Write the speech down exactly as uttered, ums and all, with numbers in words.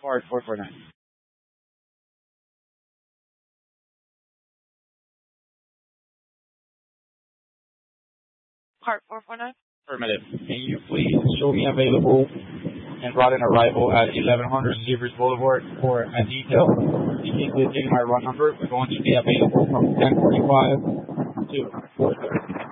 Part four four nine. Part four four nine. Affirmative. Can you please show me available and run an arrival at eleven hundred Zebras Boulevard for a detail? You can take my run number. We're going to be available from ten forty-five to four thirty.